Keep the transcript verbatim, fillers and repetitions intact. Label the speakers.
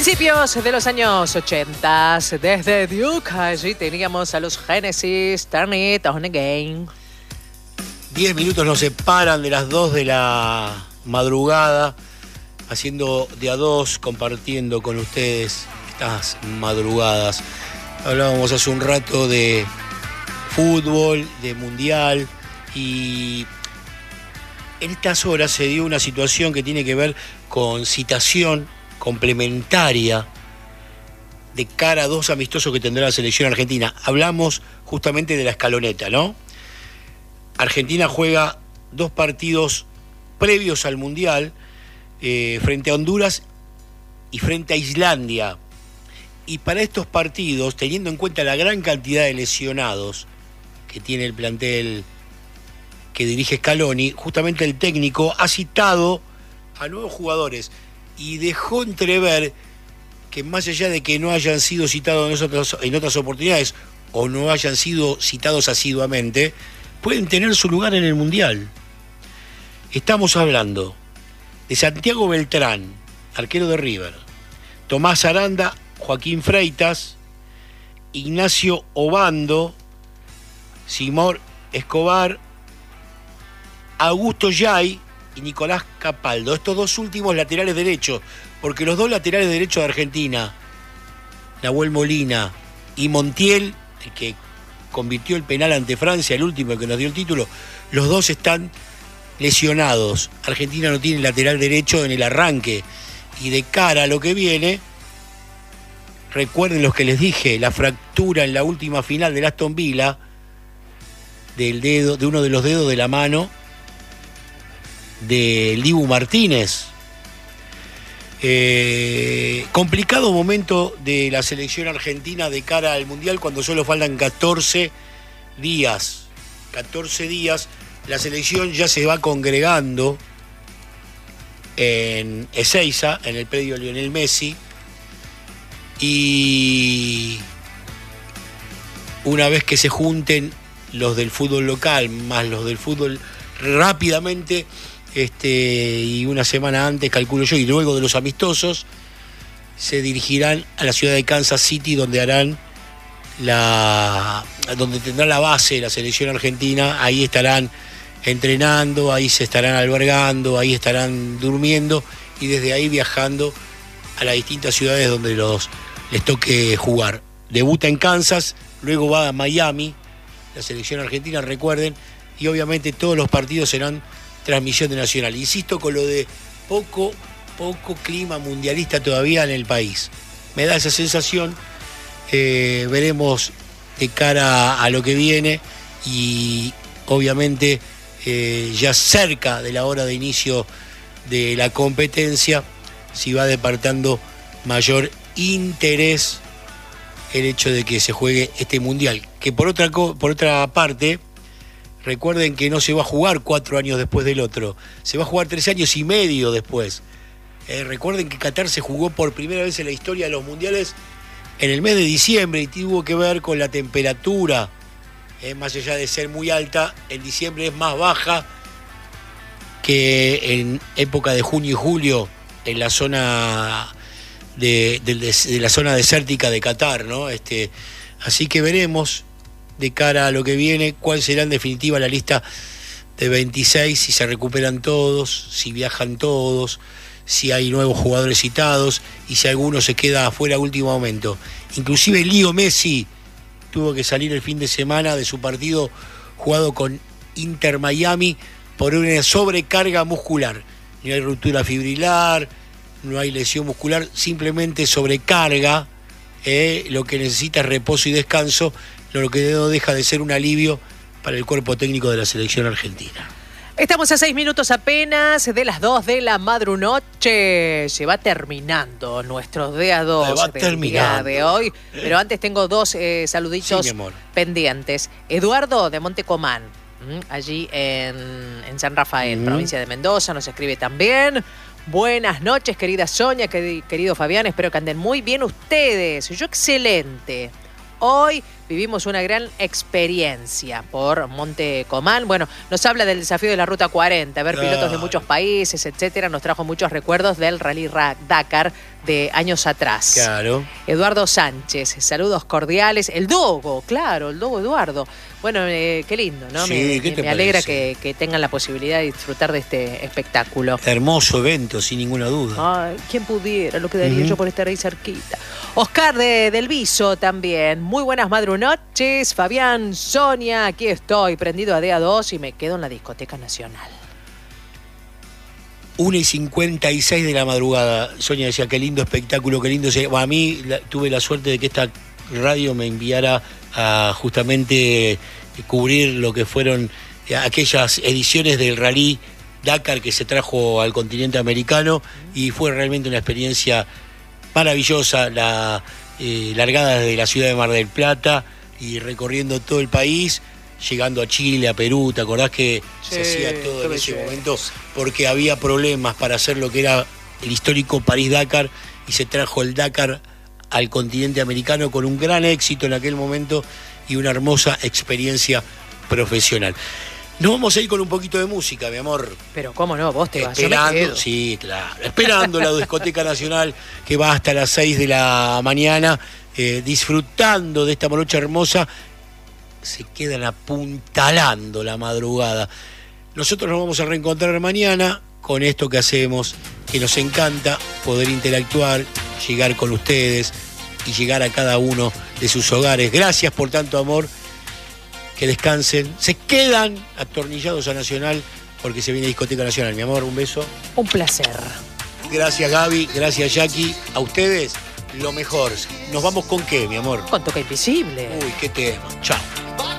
Speaker 1: Principios de los años ochenta, desde Duke, allí teníamos a los Genesis, Turn It On Again.
Speaker 2: Diez minutos nos separan de las dos de la madrugada, haciendo de a dos, compartiendo con ustedes estas madrugadas. Hablábamos hace un rato de fútbol, de mundial, y en estas horas se dio una situación que tiene que ver con citación complementaria de cara a dos amistosos que tendrá la selección argentina. Hablamos justamente de la escaloneta, ¿no? Argentina juega dos partidos previos al Mundial, eh, frente a Honduras y frente a Islandia. Y para estos partidos, teniendo en cuenta la gran cantidad de lesionados que tiene el plantel que dirige Scaloni, justamente el técnico ha citado a nuevos jugadores y dejó entrever que más allá de que no hayan sido citados en otras, en otras oportunidades o no hayan sido citados asiduamente, pueden tener su lugar en el Mundial. Estamos hablando de Santiago Beltrán, arquero de River, Tomás Aranda, Joaquín Freitas, Ignacio Obando, Simón Escobar, Augusto Yay y Nicolás Capaldo. Estos dos últimos laterales derechos, porque los dos laterales derechos de Argentina, Nahuel Molina y Montiel, el que convirtió el penal ante Francia, el último, el que nos dio el título, los dos están lesionados. Argentina no tiene lateral derecho en el arranque, y de cara a lo que viene, recuerden los que les dije, la fractura en la última final del Aston Villa del dedo, de uno de los dedos de la mano de Libu Martínez. Eh, complicado momento de la selección argentina de cara al Mundial, cuando solo faltan catorce días. catorce días, la selección ya se va congregando en Ezeiza, en el predio Lionel Messi, y una vez que se junten los del fútbol local más los del fútbol, rápidamente, este, y una semana antes, calculo yo, y luego de los amistosos, se dirigirán a la ciudad de Kansas City, donde harán la, donde tendrá la base la selección argentina. Ahí estarán entrenando, ahí se estarán albergando, ahí estarán durmiendo, y desde ahí viajando a las distintas ciudades donde los, les toque jugar. Debuta en Kansas, luego va a Miami, la selección argentina, recuerden, y obviamente todos los partidos serán transmisión de Nacional. Insisto con lo de poco, poco clima mundialista todavía en el país. Me da esa sensación. Eh, veremos de cara a lo que viene, y obviamente eh, ya cerca de la hora de inicio de la competencia, si va despertando mayor interés el hecho de que se juegue este Mundial, que por otra, por otra parte, recuerden que no se va a jugar cuatro años después del otro, se va a jugar tres años y medio después. Eh, recuerden que Qatar se jugó por primera vez en la historia de los mundiales en el mes de diciembre, y tuvo que ver con la temperatura. Eh, más allá de ser muy alta, en diciembre es más baja que en época de junio y julio en la zona de, de, de la zona desértica de Qatar, ¿no? Este, así que veremos de cara a lo que viene cuál será en definitiva la lista de veintiséis, si se recuperan todos, si viajan todos, si hay nuevos jugadores citados y si alguno se queda afuera a último momento. Inclusive Leo Messi tuvo que salir el fin de semana de su partido jugado con Inter Miami por una sobrecarga muscular. No hay ruptura fibrilar, no hay lesión muscular, simplemente sobrecarga. Eh, lo que necesita es reposo y descanso, lo que no deja de ser un alivio para el cuerpo técnico de la selección argentina.
Speaker 1: Estamos a seis minutos apenas de las dos de la madrunoche. Se va terminando nuestro día dos del día de hoy. Pero antes tengo dos eh, saluditos sí, pendientes. Eduardo de Montecomán, allí en, en San Rafael, mm. provincia de Mendoza, nos escribe también. Buenas noches, querida Sonia, querido Fabián. Espero que anden muy bien ustedes. Yo excelente. hoy vivimos una gran experiencia por Monte Comán. Bueno, nos habla del desafío de la Ruta cuarenta, ver claro. pilotos de muchos países, etcétera. Nos trajo muchos recuerdos del Rally Dakar de años atrás.
Speaker 2: Claro.
Speaker 1: Eduardo Sánchez, saludos cordiales. El Dogo, claro, el Dogo Eduardo. Bueno, eh, qué lindo, ¿no?
Speaker 2: Sí,
Speaker 1: me
Speaker 2: ¿qué te
Speaker 1: me alegra que, que tengan la posibilidad de disfrutar de este espectáculo.
Speaker 2: Hermoso evento, sin ninguna duda.
Speaker 1: Ay, ¿quién pudiera? Lo que daría uh-huh. yo por estar ahí cerquita. Oscar de Del Viso también. Muy buenas madrunoches. Fabián, Sonia, aquí estoy, prendido a D A dos y me quedo en la Discoteca Nacional.
Speaker 2: una y cincuenta y seis de la madrugada. Sonia decía, qué lindo espectáculo, qué lindo. Bueno, a mí la, tuve la suerte de que esta radio me enviara a justamente cubrir lo que fueron aquellas ediciones del Rally Dakar que se trajo al continente americano y fue realmente una experiencia maravillosa. La eh, largada desde la ciudad de Mar del Plata y recorriendo todo el país, llegando a Chile, a Perú. ¿Te acordás que sí, se hacía todo en ese momento? Porque había problemas para hacer lo que era el histórico París-Dakar y se trajo el Dakar al continente americano con un gran éxito en aquel momento y una hermosa experiencia profesional. Nos vamos a ir con un poquito de música, mi amor.
Speaker 1: Pero cómo no, vos te vas.
Speaker 2: Esperando, sí, claro. Esperando la Discoteca Nacional que va hasta las seis de la mañana, eh, disfrutando de esta morocha hermosa. Se quedan apuntalando la madrugada. Nosotros nos vamos a reencontrar mañana con esto que hacemos, que nos encanta poder interactuar, llegar con ustedes y llegar a cada uno de sus hogares. Gracias por tanto amor, que descansen. Se quedan atornillados a Nacional porque se viene Discoteca Nacional. Mi amor, un beso.
Speaker 1: Un placer.
Speaker 2: Gracias Gaby, gracias Jackie. A ustedes lo mejor. ¿Nos vamos con qué, mi amor?
Speaker 1: Con Toca Invisible.
Speaker 2: Uy, qué tema. Chao.